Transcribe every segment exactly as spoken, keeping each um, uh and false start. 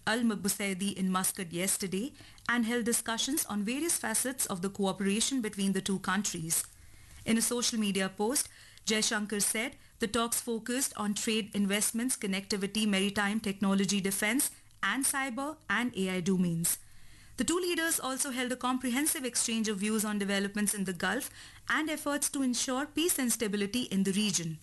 Al Busaidi in Muscat yesterday and held discussions on various facets of the cooperation between the two countries. In a social media post, Jaishankar said the talks focused on trade, investments, connectivity, maritime, technology, defense, and cyber and A I domains. The two leaders also held a comprehensive exchange of views on developments in the Gulf and efforts to ensure peace and stability in the region.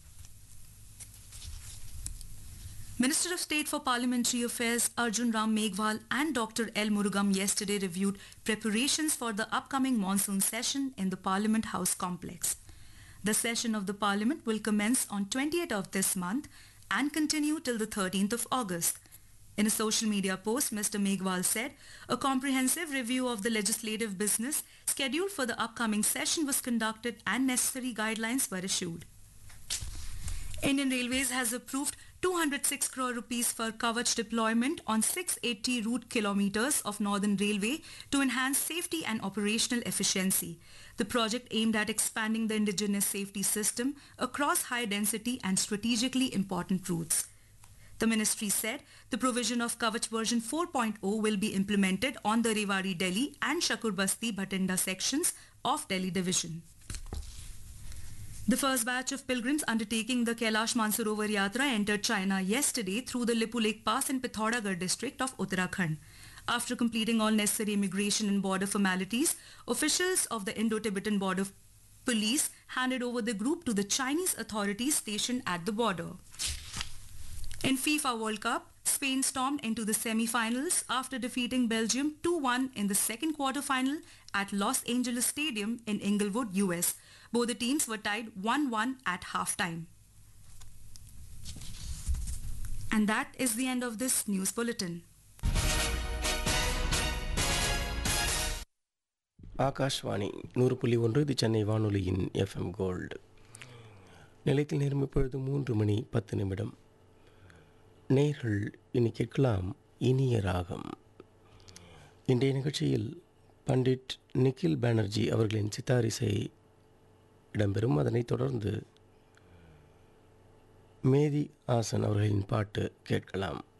Minister of State for Parliamentary Affairs Arjun Ram Meghwal and Doctor L. Murugam yesterday reviewed preparations for the upcoming monsoon session in the Parliament House complex. The session of the Parliament will commence on twentieth of this month and continue till the thirteenth of August. In a social media post, Mister Meghwal said a comprehensive review of the legislative business scheduled for the upcoming session was conducted and necessary guidelines were issued. Indian Railways has approved two hundred six crore rupees for Kavach deployment on six hundred eighty route kilometers of Northern Railway to enhance safety and operational efficiency. The project aimed at expanding the indigenous safety system across high density and strategically important routes. The ministry said the provision of Kavach version four point oh will be implemented on the Rewari Delhi and Shakur Basti Bhatinda sections of Delhi division. The first batch of pilgrims undertaking the Kailash Mansarovar Yatra entered China yesterday through the Lipu Lake Pass in Pithoragarh district of Uttarakhand. After completing all necessary immigration and border formalities, officials of the Indo-Tibetan Border Police handed over the group to the Chinese authorities stationed at the border. In FIFA World Cup, Spain stormed into the semi-finals after defeating Belgium two one in the second quarter-final at Los Angeles Stadium in Inglewood, U S. Both the teams were tied one one at half-time. And that is the end of this news bulletin. Akashvani நூறு புள்ளி ஒன்று இது சென்னை வானொலியின் FM gold. நிலையத்தில் நேரம் இப்பொழுது மூன்று மணி பத்து நிமிடம். நேர்கள் இனி கேட்கலாம் இனிய ராகம். இன்றைய நிகழ்ச்சியில் பண்டிட் நிக்கில் பானர்ஜி அவர்களின் சித்தார் இசை இடம்பெறும். அதனைத் தொடர்ந்து மேதி ஆசன் அவர்களின் பாட்டு கேட்கலாம்.